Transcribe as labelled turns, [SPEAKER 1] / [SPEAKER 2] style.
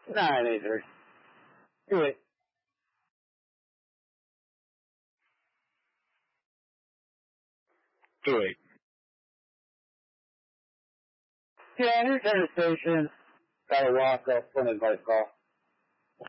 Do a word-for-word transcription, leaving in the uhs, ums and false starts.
[SPEAKER 1] Nine eighty-three. Do it.
[SPEAKER 2] Do it.
[SPEAKER 1] Yeah, return to station. Got a walk off, phone advice call.